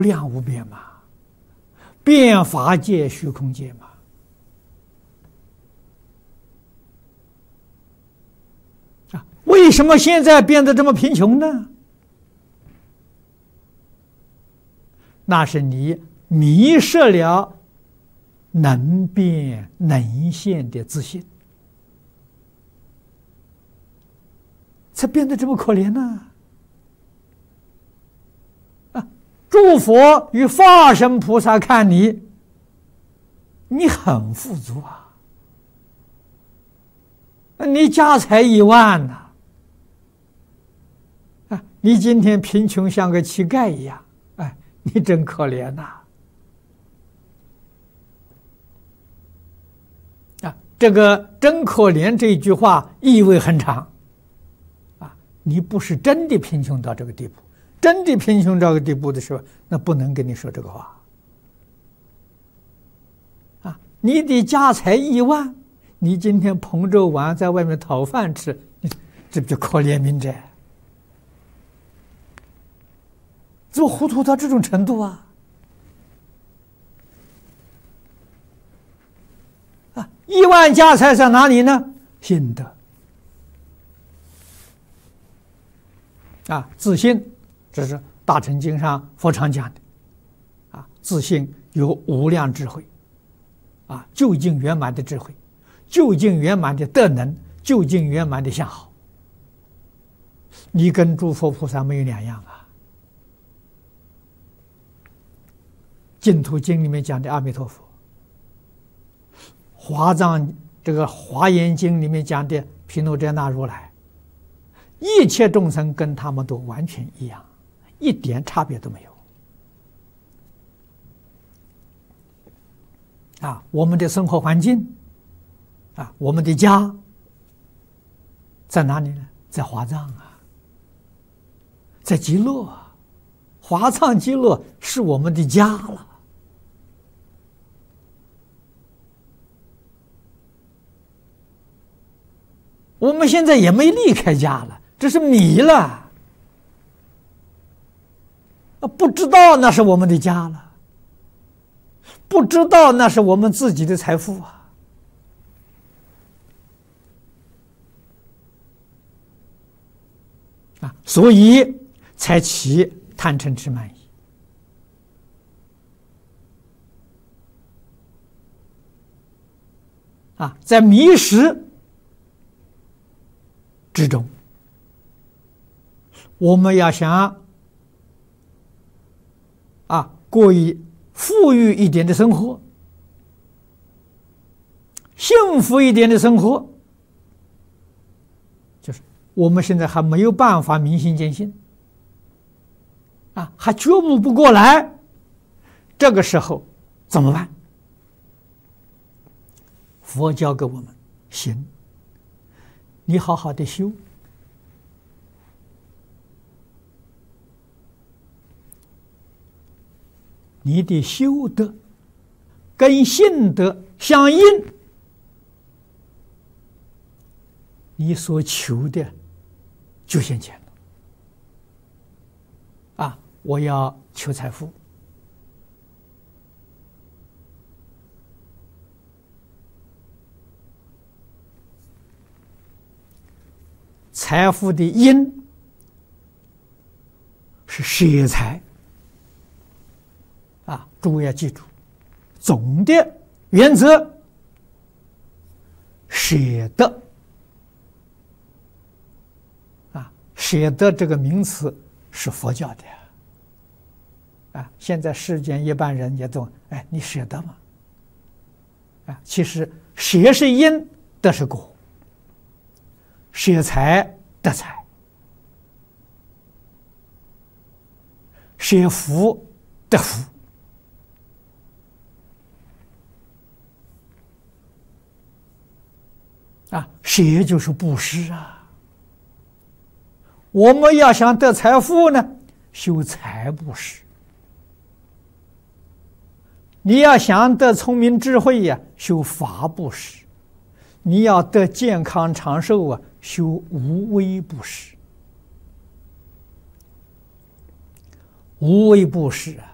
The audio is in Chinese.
量无边嘛，变法界、虚空界嘛。为什么现在变得这么贫穷呢？那是你迷失了能变能现的自信，才变得这么可怜呢。诸佛与化身菩萨看你，你很富足啊，你家财1万呐，你今天贫穷像个乞丐一样，哎，你真可怜呐！这个“真可怜”这一句话意味很长，你不是真的贫穷到这个地步。真的贫穷到这个地步的时候，那不能跟你说这个话。你的家财1万，你今天捧着碗在外面讨饭吃，这不就可怜悯者？怎么糊涂到这种程度啊！1万家财在哪里呢？信德自信。这是大乘经上佛常讲的，自信有无量智慧，究竟圆满的智慧，究竟圆满的德能，究竟圆满的相好，你跟诸佛菩萨没有两样啊。净土经里面讲的阿弥陀佛，华严经里面讲的毗卢遮那如来，一切众生跟他们都完全一样。一点差别都没有我们的生活环境我们的家在哪里呢？在华藏在极乐华藏极乐是我们的家了。我们现在也没离开家了，这是迷了。不知道那是我们的家了，不知道那是我们自己的财富所以才起贪嗔痴慢疑在迷失之中，我们要想过富裕一点的生活，幸福一点的生活，就是我们现在还没有办法明心见性还觉悟不过来，这个时候怎么办？佛教给我们行，你好好的修，你的修德跟信德相应，你所求的就现前了我要求财富，财富的因是舍财诸位要记住，总的原则舍得舍得这个名词是佛教的现在世间一般人也懂，你舍得吗？其实舍是因，得是果，舍财得财，舍福得福舍就是布施我们要想得财富呢，修财布施；你要想得聪明智慧修法布施；你要得健康长寿修无为布施。无为布施